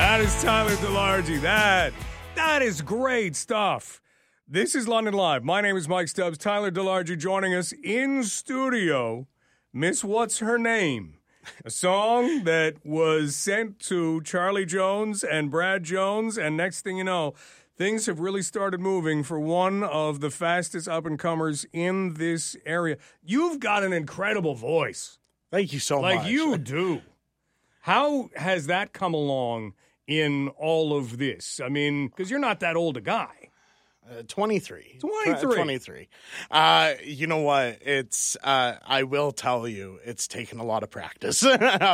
That is Tyler DeLargy. That is great stuff. This is London Live. My name is Mike Stubbs. Tyler DeLargy joining us in studio. Miss What's Her Name? A song that was sent to Charlie Jones and Brad Jones, and next thing you know, things have really started moving for one of the fastest up-and-comers in this area. You've got an incredible voice. Thank you so much. Like you do. How has that come along in all of this? I mean, because you're not that old a guy. 23. 23. You know what? It's, I will tell you, it's taken a lot of practice.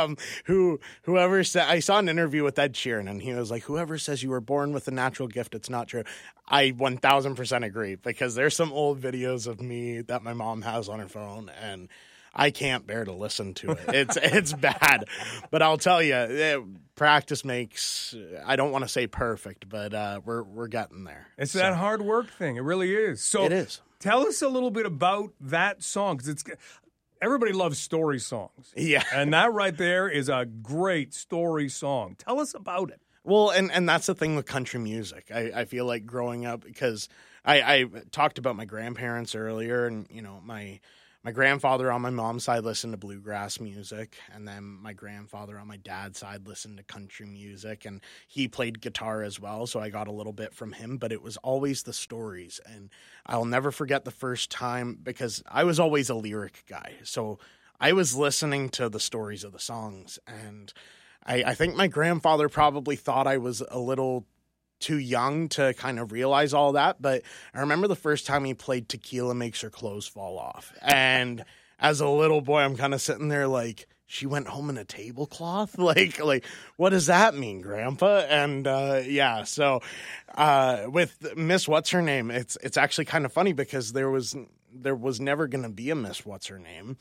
Whoever said, I saw an interview with Ed Sheeran and he was like, whoever says you were born with a natural gift, it's not true. I 1000% agree, because there's some old videos of me that my mom has on her phone and I can't bear to listen to it. It's bad. But I'll tell you, practice makes, I don't want to say perfect, but we're getting there. It's that hard work thing. It really is. So it is. Tell us a little bit about that song, because everybody loves story songs. Yeah. And that right there is a great story song. Tell us about it. Well, and that's the thing with country music. I feel like growing up, because I talked about my grandparents earlier, and, you know, my grandfather on my mom's side listened to bluegrass music, and then my grandfather on my dad's side listened to country music, and he played guitar as well, so I got a little bit from him, but it was always the stories. And I'll never forget the first time, because I was always a lyric guy, so I was listening to the stories of the songs, and I think my grandfather probably thought I was a little too young to kind of realize all that, but I remember the first time he played Tequila Makes Her Clothes Fall Off, and as a little boy, I'm kind of sitting there like, she went home in a tablecloth? Like, what does that mean, Grandpa? And yeah, so with Miss What's Her Name, it's actually kind of funny, because there was never going to be a Miss What's Her Name.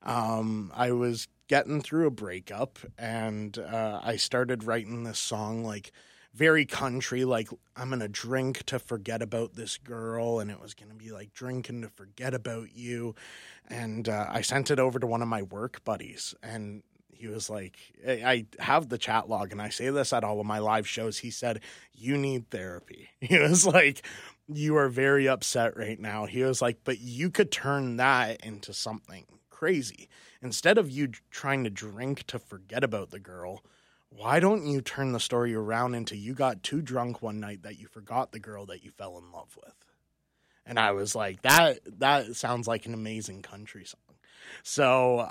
I was getting through a breakup, and I started writing this song, like, very country, like, I'm going to drink to forget about this girl, and it was going to be like drinking to forget about you. And I sent it over to one of my work buddies, and he was like, I have the chat log, and I say this at all of my live shows. He said, you need therapy. He was like, you are very upset right now. He was like, but you could turn that into something crazy. Instead of you trying to drink to forget about the girl, why don't you turn the story around into you got too drunk one night that you forgot the girl that you fell in love with? And I was like, that sounds like an amazing country song. So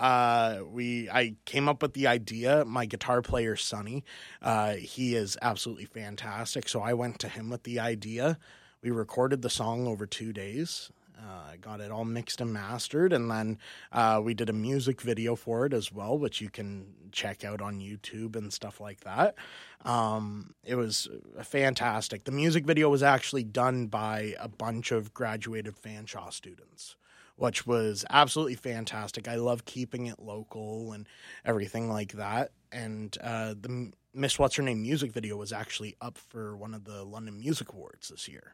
I came up with the idea. My guitar player, Sonny, he is absolutely fantastic. So I went to him with the idea. We recorded the song over 2 days. Got it all mixed and mastered, and then we did a music video for it as well, which you can check out on YouTube and stuff like that. It was fantastic. The music video was actually done by a bunch of graduated Fanshawe students, which was absolutely fantastic. I love keeping it local and everything like that. And the Miss What's Her Name music video was actually up for one of the London Music Awards this year.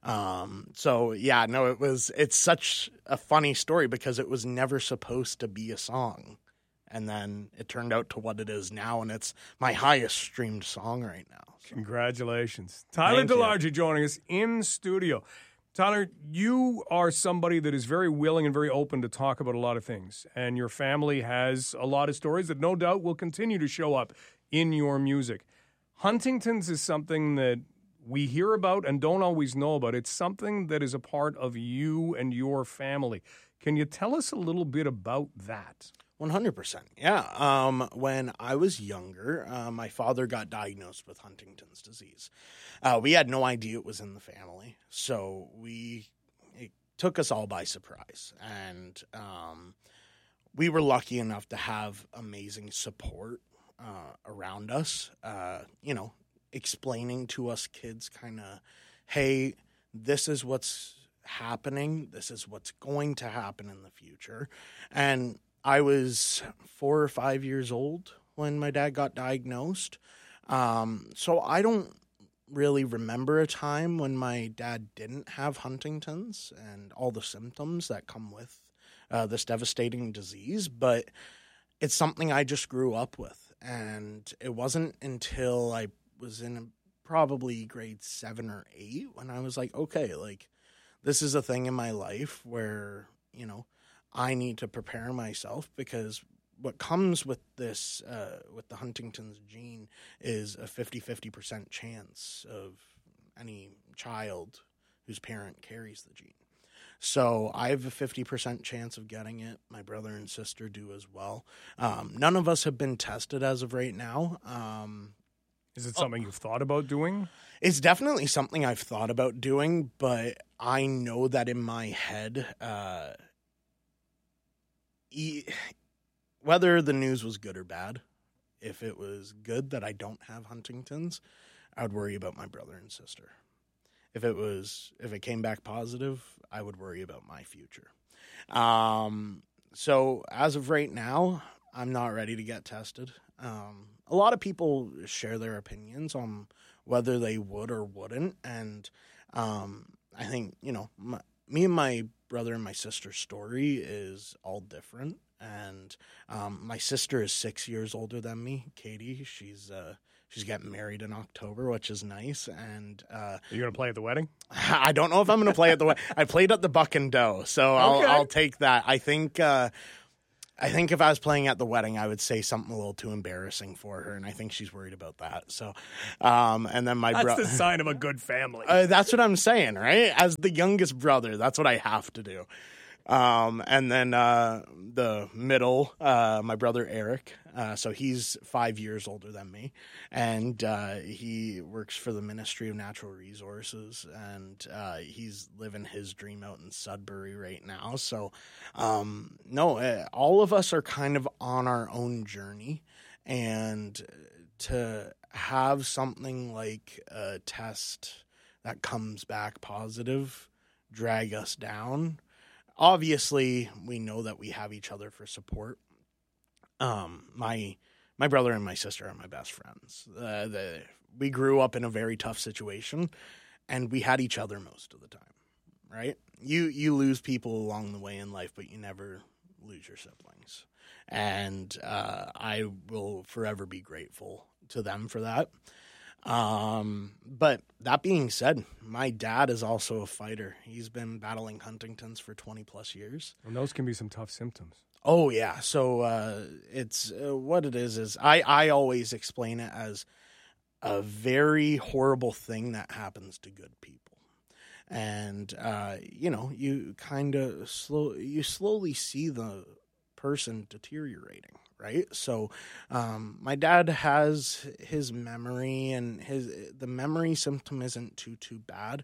So yeah, no, it's such a funny story, because it was never supposed to be a song. And then it turned out to what it is now, and it's my highest streamed song right now. So. Congratulations. Tyler DeLargy joining us in studio. Tyler, you are somebody that is very willing and very open to talk about a lot of things, and your family has a lot of stories that no doubt will continue to show up in your music. Huntington's is something that we hear about and don't always know about. It's something that is a part of you and your family. Can you tell us a little bit about that? 100%. Yeah. When I was younger, my father got diagnosed with Huntington's disease. We had no idea it was in the family, so it took us all by surprise. And we were lucky enough to have amazing support around us, explaining to us kids kind of, hey, this is what's happening. This is what's going to happen in the future. And I was 4 or 5 years old when my dad got diagnosed. So I don't really remember a time when my dad didn't have Huntington's and all the symptoms that come with this devastating disease, but it's something I just grew up with. And it wasn't until I was in probably grade 7 or 8 when I was like, okay, like this is a thing in my life where, you know, I need to prepare myself, because what comes with this, with the Huntington's gene, is a 50% chance of any child whose parent carries the gene. So I have a 50% chance of getting it. My brother and sister do as well. None of us have been tested as of right now. Is it something you've thought about doing? It's definitely something I've thought about doing, but I know that in my head, whether the news was good or bad, if it was good that I don't have Huntington's, I would worry about my brother and sister. If it came back positive, I would worry about my future. So as of right now, I'm not ready to get tested. A lot of people share their opinions on whether they would or wouldn't. And I think, you know, me and my brother and my sister's story is all different. And my sister is 6 years older than me, Katie. She's getting married in October, which is nice. And are you going to play at the wedding? I don't know if I'm going to play at the wedding. I played at the Buck and Doe, so I'll take that. I think if I was playing at the wedding, I would say something a little too embarrassing for her, and I think she's worried about that. So, and then that's the sign of a good family. That's what I'm saying, right? As the youngest brother, that's what I have to do. And then the middle, my brother Eric. So he's 5 years older than me, and he works for the Ministry of Natural Resources, and he's living his dream out in Sudbury right now. So, all of us are kind of on our own journey, and to have something like a test that comes back positive drag us down. Obviously, we know that we have each other for support. My brother and my sister are my best friends. We grew up in a very tough situation, and we had each other most of the time, right? You lose people along the way in life, but you never lose your siblings. And I will forever be grateful to them for that. But that being said, my dad is also a fighter. He's been battling Huntington's for 20 plus years. And those can be some tough symptoms. Oh yeah. So, it's, what it is I always explain it as a very horrible thing that happens to good people. And, you know, you kind of slowly see the person deteriorating. Right. So, my dad has his memory, and the memory symptom isn't too bad.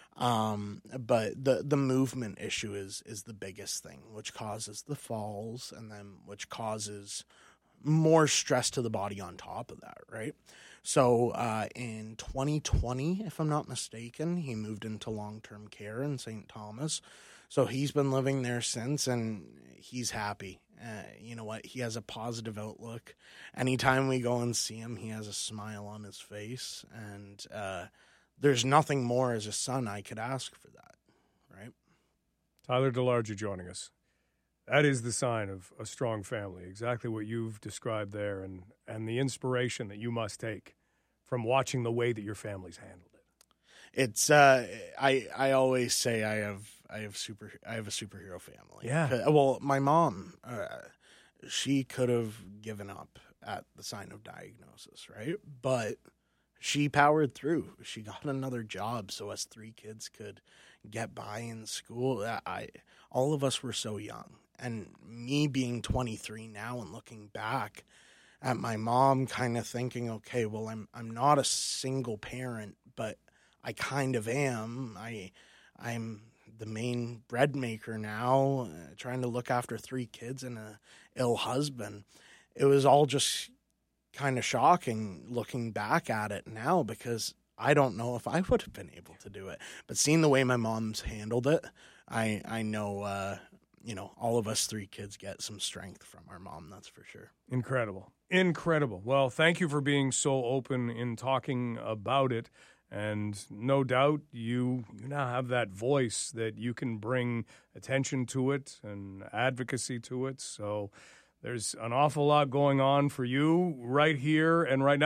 But the movement issue is the biggest thing, which causes the falls, and then which causes more stress to the body on top of that. Right. So, in 2020, if I'm not mistaken, he moved into long-term care in St. Thomas. So he's been living there since, and he's happy. You know what? He has a positive outlook. Anytime we go and see him, he has a smile on his face. And there's nothing more as a son I could ask for that, right? Tyler DeLarge joining us. That is the sign of a strong family, exactly what you've described there, and the inspiration that you must take from watching the way that your family's handled it. It's I always say I have a superhero family. Yeah. Well, my mom, she could have given up at the sign of diagnosis, right? But she powered through. She got another job so us 3 kids could get by in school. All of us were so young, and me being 23 now and looking back at my mom, kind of thinking, okay, well, I'm not a single parent, but I kind of am. I'm the main bread maker now, trying to look after 3 kids and a ill husband. It was all just kind of shocking looking back at it now, because I don't know if I would have been able to do it. But seeing the way my mom's handled it, I know, you know, all of us 3 kids get some strength from our mom, that's for sure. Incredible. Well, thank you for being so open in talking about it. And no doubt you now have that voice that you can bring attention to it and advocacy to it. So there's an awful lot going on for you right here and right now.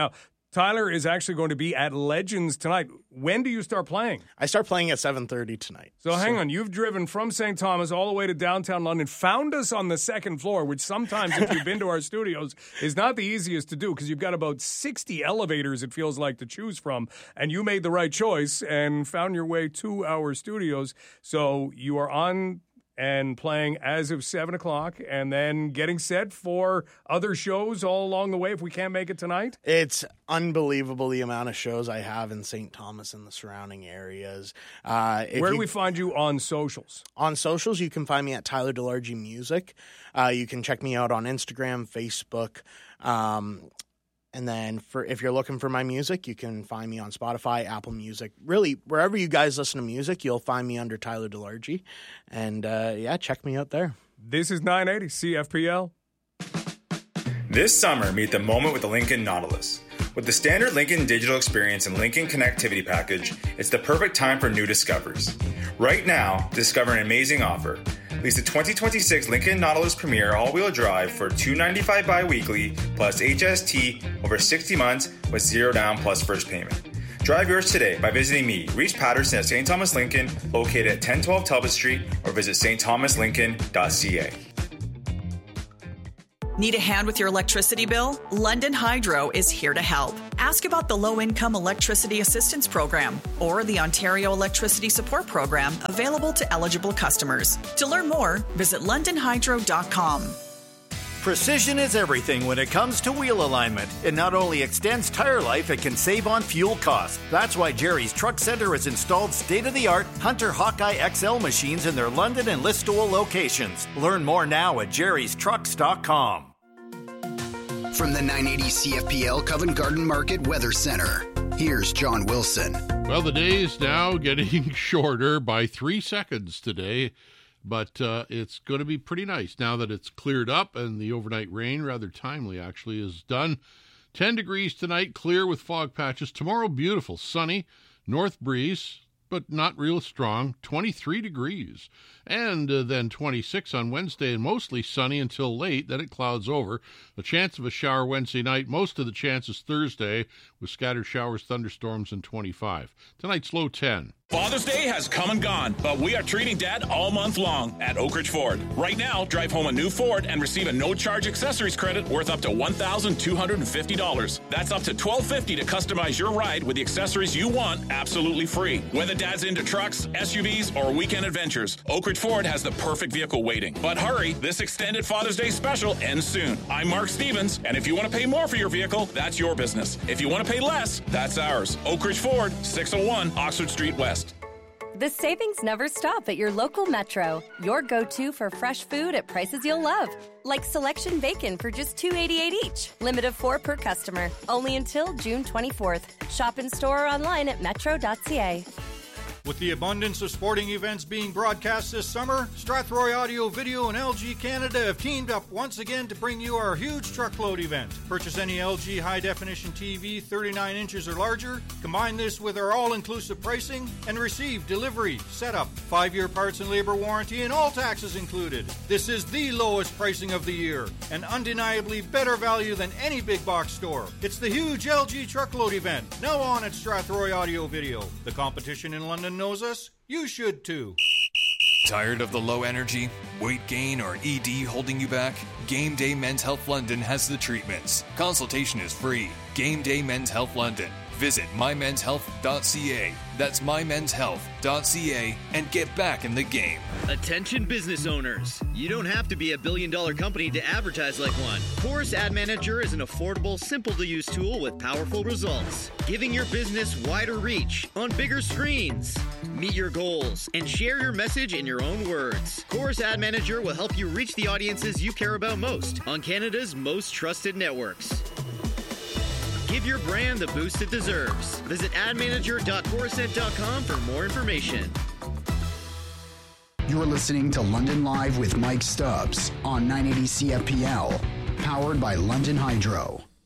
Tyler is actually going to be at Legends tonight. When do you start playing? I start playing at 7:30 tonight. So hang on. You've driven from St. Thomas all the way to downtown London, found us on the second floor, which sometimes, if you've been to our studios, is not the easiest to do because you've got about 60 elevators, it feels like, to choose from. And you made the right choice and found your way to our studios. So you are on and playing as of 7 o'clock and then getting set for other shows all along the way if we can't make it tonight? It's unbelievable the amount of shows I have in St. Thomas and the surrounding areas. Where do we find you on socials? On socials, you can find me at Tyler DeLargy Music. You can check me out on Instagram, Facebook, and then if you're looking for my music, you can find me on Spotify, Apple Music. Really, wherever you guys listen to music, you'll find me under Tyler DeLargy. And, check me out there. This is 980 CFPL. This summer, meet the moment with the Lincoln Nautilus. With the standard Lincoln digital experience and Lincoln connectivity package, it's the perfect time for new discoveries. Right now, discover an amazing offer. Lease the 2026 Lincoln Nautilus Premier all-wheel drive for $295 bi-weekly plus HST over 60 months with 0 down plus first payment. Drive yours today by visiting me, Reese Patterson at St. Thomas Lincoln, located at 1012 Talbot Street, or visit stthomaslincoln.ca. Need a hand with your electricity bill? London Hydro is here to help. Ask about the Low-Income Electricity Assistance Program or the Ontario Electricity Support Program available to eligible customers. To learn more, visit londonhydro.com. Precision is everything when it comes to wheel alignment. It not only extends tire life, it can save on fuel costs. That's why Jerry's Truck Center has installed state-of-the-art Hunter Hawkeye XL machines in their London and Listowel locations. Learn more now at jerrystrucks.com. From the 980 CFPL Covent Garden Market Weather Center, here's John Wilson. Well, the day is now getting shorter by 3 seconds today, but it's going to be pretty nice now that it's cleared up and the overnight rain, rather timely actually, is done. 10 degrees tonight, clear with fog patches. Tomorrow, beautiful, sunny, north breeze, but not real strong, 23 degrees. And then 26 on Wednesday and mostly sunny until late. Then it clouds over. A chance of a shower Wednesday night. Most of the chances Thursday with scattered showers, thunderstorms, and 25. Tonight's low 10. Father's Day has come and gone, but we are treating Dad all month long at Oak Ridge Ford. Right now, drive home a new Ford and receive a no-charge accessories credit worth up to $1,250. That's up to $1,250 to customize your ride with the accessories you want absolutely free. Whether Dad's into trucks, SUVs, or weekend adventures, Oak Ridge Ford has the perfect vehicle waiting. But hurry, this extended Father's Day special ends soon. I'm Mark Stevens, and if you want to pay more for your vehicle, that's your business. If you want to pay less, that's ours. Oak Ridge Ford, 601 Oxford Street West. The savings never stop at your local Metro. Your go-to for fresh food at prices you'll love. Like selection bacon for just $2.88 each. Limit of 4 per customer. Only until June 24th. Shop in store or online at metro.ca. With the abundance of sporting events being broadcast this summer, Strathroy Audio Video and LG Canada have teamed up once again to bring you our huge truckload event. Purchase any LG high-definition TV 39 inches or larger, combine this with our all-inclusive pricing, and receive delivery, setup, 5-year parts and labor warranty, and all taxes included. This is the lowest pricing of the year, and undeniably better value than any big box store. It's the huge LG truckload event, now on at Strathroy Audio Video. The competition in London knows us, you should too. Tired of the low energy, weight gain, or ED holding you back? Game Day Men's Health London has the treatments. Consultation is free. Game Day Men's Health London. Visit mymenshealth.ca. That's mymenshealth.ca and get back in the game. Attention business owners. You don't have to be a billion-dollar company to advertise like one. Chorus Ad Manager is an affordable, simple-to-use tool with powerful results, giving your business wider reach on bigger screens. Meet your goals and share your message in your own words. Chorus Ad Manager will help you reach the audiences you care about most on Canada's most trusted networks. Give your brand the boost it deserves. Visit admanager.chorused.com for more information. You're listening to London Live with Mike Stubbs on 980 CFPL, powered by London Hydro.